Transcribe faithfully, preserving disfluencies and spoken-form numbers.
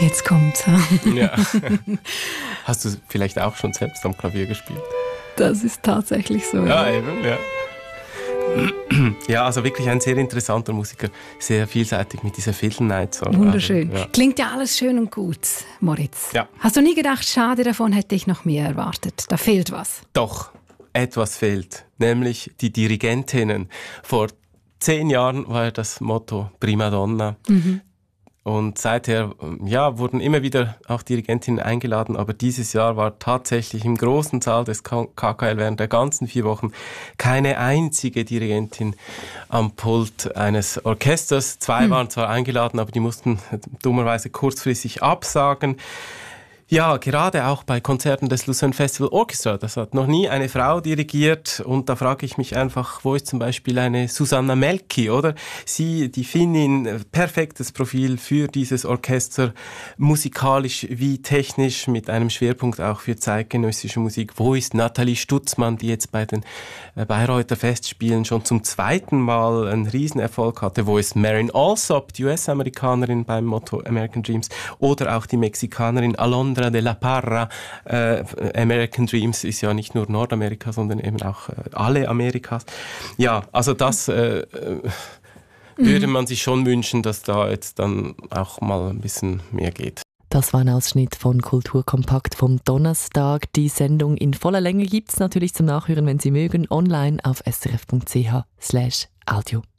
Jetzt kommt's. Ja. Hast du vielleicht auch schon selbst am Klavier gespielt? Das ist tatsächlich so. Ja, ja eben, ja. Ja, also wirklich ein sehr interessanter Musiker, sehr vielseitig mit dieser Fiddle Night. So. Wunderschön. Ja. Klingt ja alles schön und gut, Moritz. Ja. Hast du nie gedacht, schade, davon hätte ich noch mehr erwartet? Da fehlt was. Doch, etwas fehlt, nämlich die Dirigentinnen. Vor zehn Jahren war ja das Motto Prima Donna. Mhm. Und seither ja, wurden immer wieder auch Dirigentinnen eingeladen, aber dieses Jahr war tatsächlich im großen Saal des K K L während der ganzen vier Wochen keine einzige Dirigentin am Pult eines Orchesters. Zwei hm. waren zwar eingeladen, aber die mussten dummerweise kurzfristig absagen. Ja, gerade auch bei Konzerten des Lucerne Festival Orchestra, das hat noch nie eine Frau dirigiert und da frage ich mich einfach, wo ist zum Beispiel eine Susanna Melki, oder? Sie, die Finnin, perfektes Profil für dieses Orchester, musikalisch wie technisch, mit einem Schwerpunkt auch für zeitgenössische Musik. Wo ist Nathalie Stutzmann, die jetzt bei den Bayreuther Festspielen schon zum zweiten Mal einen Riesenerfolg hatte? Wo ist Marin Alsop, die U S-Amerikanerin beim Motto American Dreams, oder auch die Mexikanerin Alondra de la Parra? Äh, American Dreams ist ja nicht nur Nordamerika, sondern eben auch äh, alle Amerikas. Ja, also das äh, würde man sich schon wünschen, dass da jetzt dann auch mal ein bisschen mehr geht. Das war ein Ausschnitt von Kulturkompakt vom Donnerstag. Die Sendung in voller Länge gibt es natürlich zum Nachhören, wenn Sie mögen, online auf srf punkt c h slash audio.